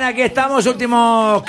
aquí estamos, últimos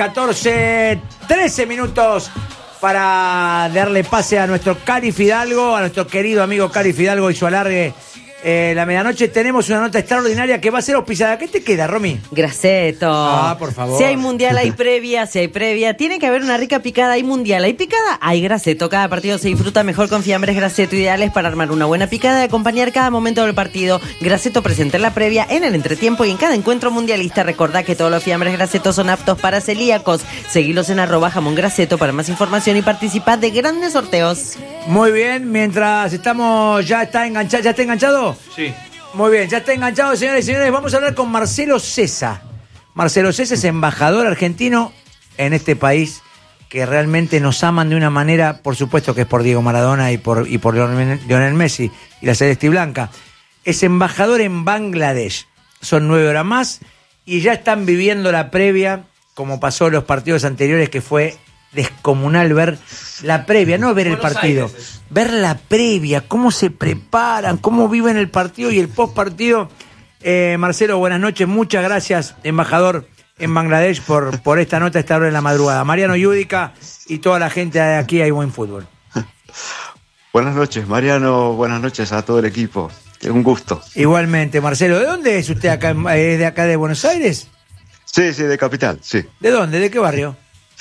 13 minutos para darle pase a nuestro Cari Fidalgo, a nuestro querido amigo Cari Fidalgo y su alargue. La medianoche tenemos una nota extraordinaria que va a ser auspiciada. ¿Qué te queda, Romy? Graceto. Por favor. Si hay mundial, hay previa. Si hay previa, tiene que haber una rica picada. Hay mundial, hay picada, hay Graceto. Cada partido se disfruta mejor con fiambres Graceto, ideales para armar una buena picada y acompañar cada momento del partido. Graceto presenta en la previa, en el entretiempo y en cada encuentro mundialista. Recordá que todos los fiambres Graceto son aptos para celíacos. Seguilos en @jamongraceto para más información y participad de grandes sorteos. Muy bien, mientras estamos, ¿ya está enganchado? Sí. Muy bien, ya está enganchado, señores y señores. Vamos a hablar con Marcelo Cesa. Marcelo Cesa es embajador argentino en este país que realmente nos aman de una manera, por supuesto que es por Diego Maradona y por Lionel Messi y la Celeste Blanca. Es embajador en Bangladesh. Son 9 horas más y ya están viviendo la previa, como pasó en los partidos anteriores, que fue descomunal ver la previa, no ver el partido, ver la previa, cómo se preparan, cómo viven el partido y el post partido. Marcelo, buenas noches, muchas gracias, embajador en Bangladesh, por esta nota a esta hora de la madrugada. Mariano Yudica y toda la gente de aquí hay Buen Fútbol. Buenas noches, Mariano, buenas noches a todo el equipo, un gusto. Igualmente, Marcelo, ¿de dónde es usted acá? ¿Es de acá de Buenos Aires? Sí, de Capital, sí. ¿De dónde? ¿De qué barrio?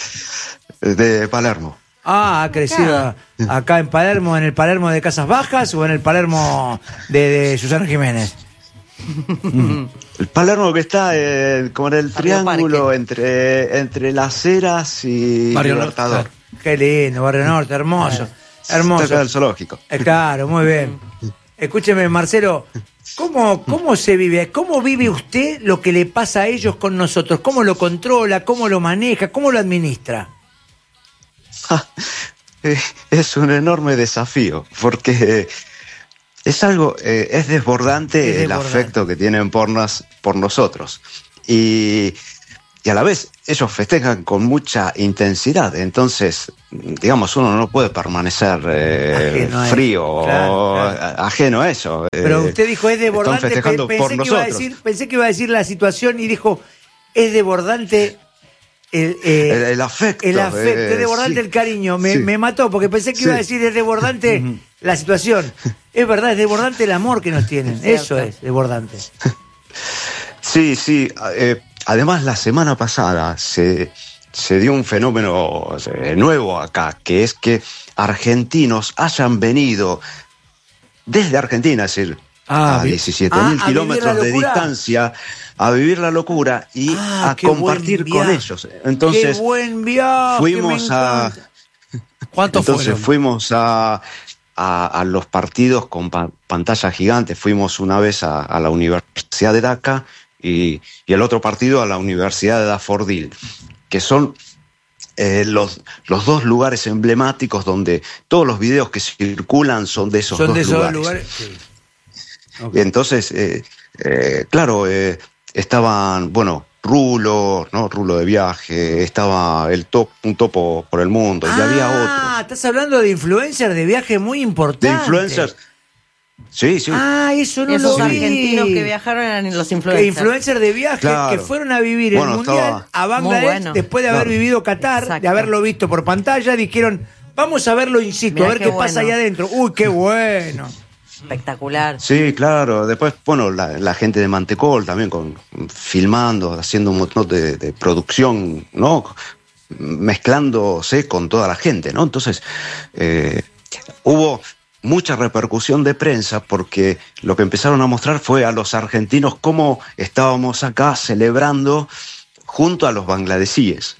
De Palermo. Ha crecido acá en Palermo, ¿en el Palermo de Casas Bajas o en el Palermo de Susana Jiménez? El Palermo que está como en el triángulo entre Las Heras y Barrio Libertador. Norte. Qué lindo, Barrio Norte, hermoso. Hermoso. Cerca del zoológico. Claro, muy bien. Escúcheme, Marcelo, ¿cómo se vive? ¿Cómo vive usted lo que le pasa a ellos con nosotros? ¿Cómo lo controla? ¿Cómo lo maneja? ¿Cómo lo administra? Es un enorme desafío, porque es desbordante el afecto que tienen por nosotros. Y a la vez ellos festejan con mucha intensidad. Entonces, digamos, uno no puede permanecer frío o ajeno a eso. Pero usted dijo, es desbordante. Están festejando por nosotros. Pensé que iba a decir la situación y dijo, es desbordante el afecto. El afecto, es desbordante, sí, el cariño. Me mató porque pensé que iba a decir, es desbordante la situación. Es verdad, es desbordante el amor que nos tienen. Eso es desbordante. Sí. Además, la semana pasada se dio un fenómeno nuevo acá, que es que argentinos hayan venido desde Argentina, es decir, a 17.000 kilómetros de distancia, a vivir la locura y a compartir con ellos. Entonces, qué buen viaje, fuimos a... ¿Cuántos fueron? Fuimos a los partidos con pantalla gigante. Fuimos una vez a la Universidad de Dhaka y el otro partido a la Universidad de Dafodil, que son los dos lugares emblemáticos donde todos los videos que circulan son de esos dos lugares. Sí. Okay. Entonces, claro, estaban, Rulo, ¿no? Rulo de viaje, estaba un topo por el mundo, y había otros. Estás hablando de influencers de viaje muy importantes. De influencers. Sí. Eso no Esos lo vi. argentinos que viajaron eran los influencers. Influencers de viaje, claro, que fueron a vivir el Mundial a Bangladesh, después de haber vivido Qatar, de haberlo visto por pantalla, dijeron, vamos a verlo in situ, a ver qué pasa ahí adentro. Uy, qué bueno. Espectacular. Sí, claro. Después, la gente de Mantecol también filmando, haciendo un montón de producción, ¿no? Mezclándose con toda la gente, ¿no? Entonces, hubo mucha repercusión de prensa porque lo que empezaron a mostrar fue a los argentinos cómo estábamos acá celebrando junto a los bangladesíes.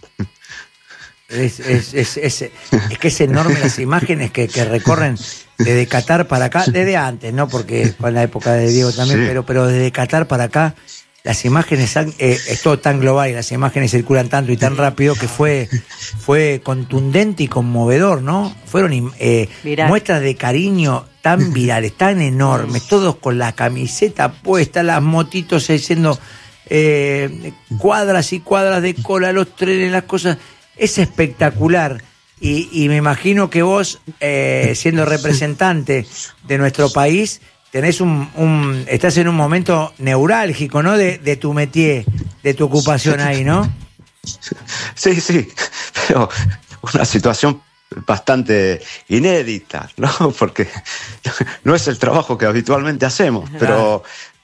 Es que es enorme las imágenes que recorren desde Qatar para acá, desde antes, ¿no? Porque con la época de Diego también, sí, pero desde Qatar para acá, las imágenes, es todo tan global y las imágenes circulan tanto y tan rápido que fue contundente y conmovedor, ¿no? Fueron muestras de cariño tan virales, tan enormes, todos con la camiseta puesta, las motitos haciendo cuadras y cuadras de cola, los trenes, las cosas. Es espectacular. Y me imagino que vos, siendo representante de nuestro país, tenés estás en un momento neurálgico, ¿no? De tu métier. de tu ocupación ahí, ¿no? Sí, pero una situación bastante inédita, ¿no? Porque no es el trabajo que habitualmente hacemos, pero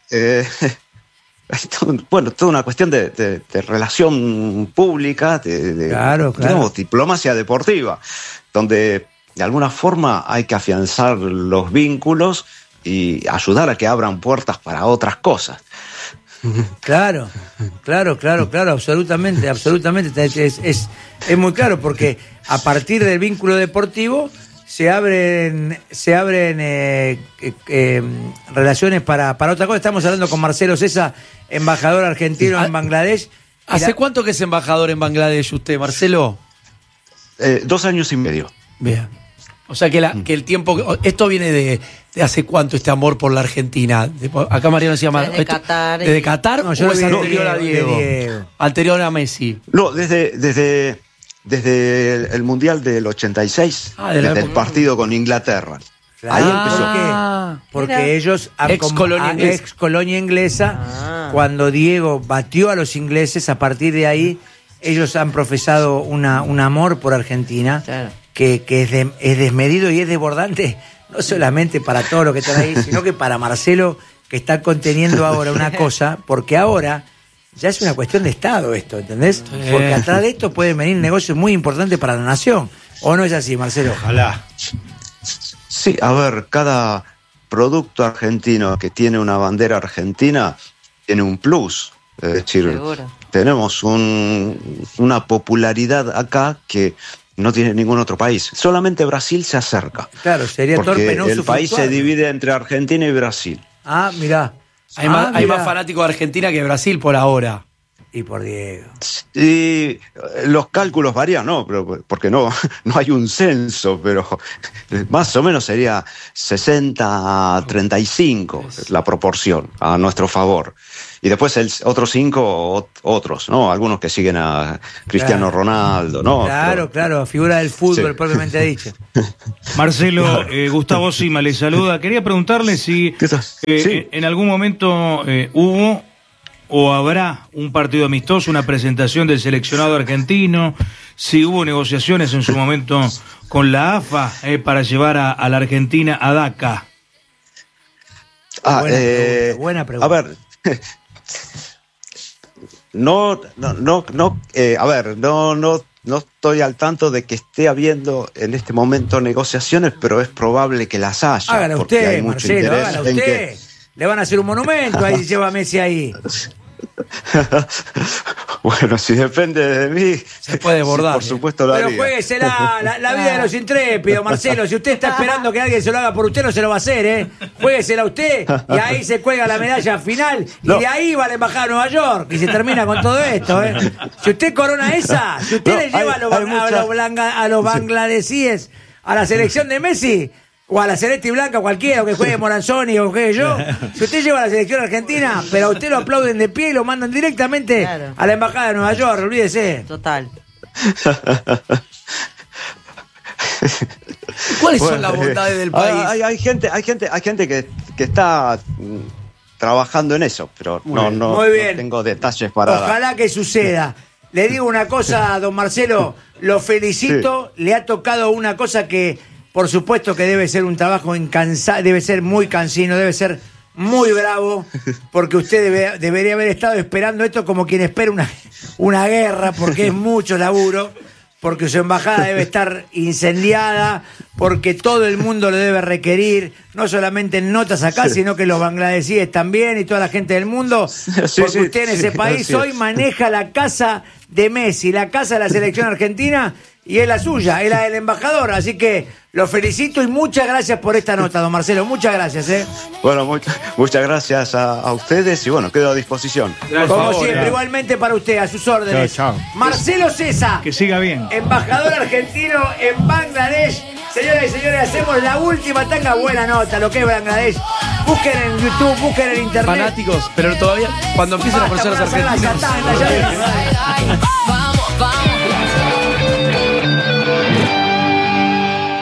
bueno, toda una cuestión de relación pública, claro. digamos, diplomacia deportiva, donde de alguna forma hay que afianzar los vínculos y ayudar a que abran puertas para otras cosas. Claro, absolutamente. Es muy claro, porque a partir del vínculo deportivo se abren relaciones para otra cosa. Estamos hablando con Marcelo Cesa, embajador argentino en Bangladesh. ¿Hace cuánto que es embajador en Bangladesh usted, Marcelo? 2 años y medio. Bien. O sea que el tiempo... Esto viene de hace cuánto este amor por la Argentina. Acá Mariano decía... Desde Qatar. ¿Desde Qatar? No, yo ¿O es lo vi anterior a Diego? Anterior a Messi. No, desde el Mundial del 86, desde el partido con Inglaterra. Claro, ahí empezó. Porque ellos, ex colonia inglesa, cuando Diego batió a los ingleses, a partir de ahí, ellos han profesado un amor por Argentina, claro, que es desmedido y es desbordante, no solamente para todos los que están ahí, sino que para Marcelo, que está conteniendo ahora una cosa, porque ahora ya es una cuestión de Estado esto, ¿entendés? Sí. Porque atrás de esto pueden venir negocios muy importantes para la nación. ¿O no es así, Marcelo? Ojalá. Sí, a ver, cada producto argentino que tiene una bandera argentina tiene un plus. Es decir, seguro, tenemos una popularidad acá que no tiene ningún otro país. Solamente Brasil se acerca. Claro, sería torpe no el país se divide entre Argentina y Brasil. Ah, mirá. Hay más fanáticos de Argentina que de Brasil por ahora. Y por Diego. Y los cálculos varían, ¿no? Pero, porque no hay un censo, pero más o menos sería 60-35 la proporción a nuestro favor. Y después otros 5, otros, ¿no? Algunos que siguen a Cristiano Ronaldo, ¿no? Claro, figura del fútbol, sí, propiamente dicho. Marcelo, Gustavo Sima le saluda. Quería preguntarle si sí, en algún momento hubo o habrá un partido amistoso, una presentación del seleccionado argentino, si hubo negociaciones en su momento con la AFA para llevar a la Argentina a Dhaka. Buena pregunta. A ver, no estoy al tanto de que esté habiendo en este momento negociaciones, pero es probable que las haya. Hágala usted, Marcelo, hágala usted. Le van a hacer un monumento, ahí lleva Messi ahí. Bueno, si depende de mí, se puede bordar. Por supuesto lo haría. Pero juéguesela, la vida de los intrépidos, Marcelo. Si usted está esperando que alguien se lo haga por usted, no se lo va a hacer, ¿eh? Juéguesela usted y ahí se cuelga la medalla final y de ahí va a la embajada a Nueva York y se termina con todo esto, ¿eh? Si usted corona esa, si usted le lleva a los bangladesíes a la selección de Messi, o a la Celeste y Blanca, cualquiera, o que juegue Moranzoni o que juegue yo. Si usted lleva a la selección argentina, pero a usted lo aplauden de pie y lo mandan directamente a la embajada de Nueva York, olvídese. Total. ¿Cuáles son las bondades del país? Hay gente que está trabajando en eso, pero no tengo detalles para Ojalá que suceda. Le digo una cosa, don Marcelo, lo felicito, sí. Le ha tocado una cosa que por supuesto que debe ser un trabajo incansable, debe ser muy cansino, debe ser muy bravo, porque usted debería haber estado esperando esto como quien espera una guerra, porque es mucho laburo, porque su embajada debe estar incendiada, porque todo el mundo lo debe requerir, no solamente en notas acá, sino que los bangladesíes también y toda la gente del mundo, porque usted en ese país hoy maneja la casa de Messi, la casa de la selección argentina, y es la suya, es la del embajador, así que lo felicito y muchas gracias por esta nota, don Marcelo, muchas gracias. Bueno, muchas gracias a ustedes y bueno, quedo a disposición. Gracias, como siempre, igualmente para usted, a sus órdenes. Chao. Marcelo Cesa, que siga bien. Embajador argentino en Bangladesh. Señoras y señores, hacemos la última tanga, buena nota, lo que es Bangladesh. Busquen en YouTube, busquen en internet. Fanáticos, pero todavía cuando empiecen a conocer a los argentinos.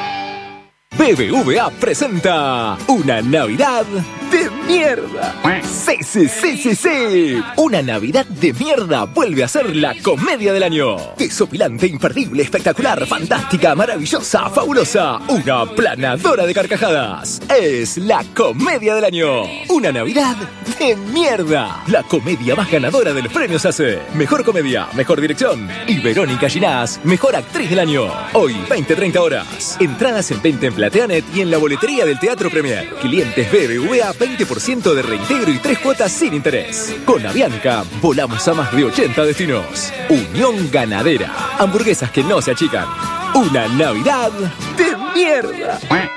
BBVA presenta una Navidad de mierda. Sí. Una Navidad de mierda vuelve a ser la comedia del año. Desopilante, imperdible, espectacular, fantástica, maravillosa, fabulosa. Una planadora de carcajadas. Es la comedia del año. Una Navidad de mierda. La comedia más ganadora de los premios ACE. Mejor comedia, mejor dirección. Y Verónica Ginás, mejor actriz del año. Hoy, 20-30 horas. Entradas en venta en Plateanet y en la boletería del Teatro Premier. Clientes BBVA, 20% de reintegro y 3 cuotas sin interés. Con Avianca, volamos a más de 80 destinos. Unión Ganadera. Hamburguesas que no se achican. Una Navidad de mierda.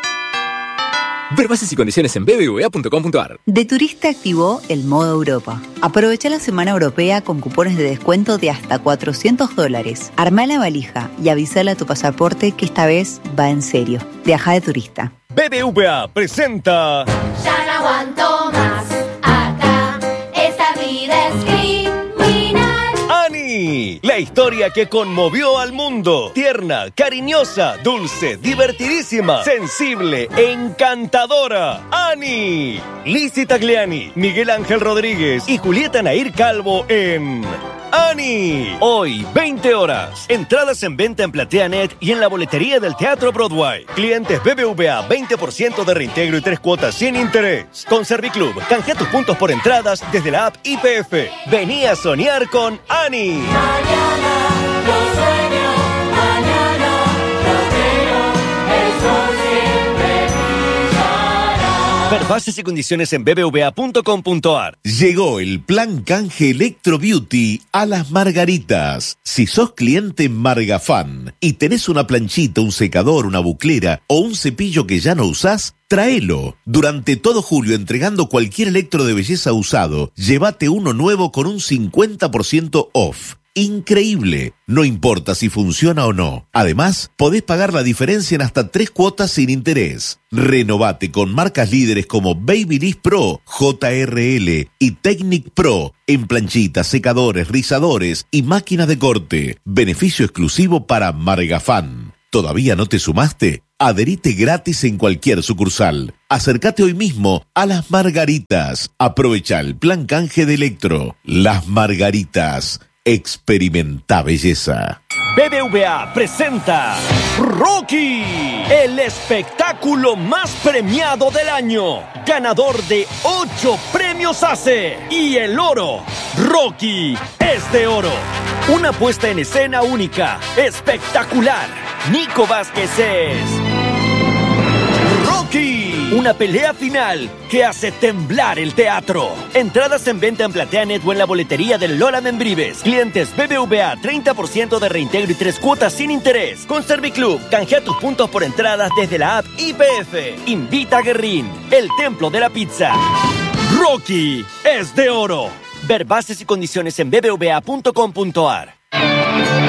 Ver bases y condiciones en bbva.com.ar. De Turista activó el modo Europa. Aprovecha la semana europea con cupones de descuento de hasta $400. Armá la valija y avísale a tu pasaporte que esta vez va en serio. Viaja de turista. BBVA presenta... Ya no aguanto más. Acá esta vida es criminal. ¡Ani! La historia que conmovió al mundo. Tierna, cariñosa, dulce, divertidísima, sensible, encantadora. ¡Ani! Lizzy Tagliani, Miguel Ángel Rodríguez y Julieta Nair Calvo en... ¡Ani! Hoy, 20 horas. Entradas en venta en Plateanet y en la boletería del Teatro Broadway. Clientes BBVA, 20% de reintegro y 3 cuotas sin interés. Con Serviclub, canjea tus puntos por entradas desde la app IPF. Vení a soñar con Ani. Mañana lo sueño, mañana lo creo, el sol siempre brillará. Ver bases y condiciones en bbva.com.ar. Llegó el plan canje Electro Beauty a Las Margaritas. Si sos cliente Margafan y tenés una planchita, un secador, una buclera o un cepillo que ya no usás, tráelo. Durante todo julio, entregando cualquier electro de belleza usado, llévate uno nuevo con un 50% off. Increíble. No importa si funciona o no. Además, podés pagar la diferencia en hasta 3 cuotas sin interés. Renovate con marcas líderes como Babyliss Pro, JRL y Technic Pro en planchitas, secadores, rizadores y máquinas de corte. Beneficio exclusivo para Margafan. ¿Todavía no te sumaste? Adherite gratis en cualquier sucursal. Acércate hoy mismo a Las Margaritas. Aprovecha el plan canje de Electro. Las Margaritas. Experimenta belleza. BBVA presenta Rocky, el espectáculo más premiado del año, ganador de 8 premios ACE y el oro. Rocky es de oro. Una puesta en escena única, espectacular. Nico Vázquez es Rocky. Una pelea final que hace temblar el teatro. Entradas en venta en Plateanet o en la boletería del Lola Membrives. Clientes BBVA, 30% de reintegro y 3 cuotas sin interés. Con Serviclub, canjea tus puntos por entradas desde la app IPF. Invita a Guerrín, el templo de la pizza. Rocky es de oro. Ver bases y condiciones en bbva.com.ar.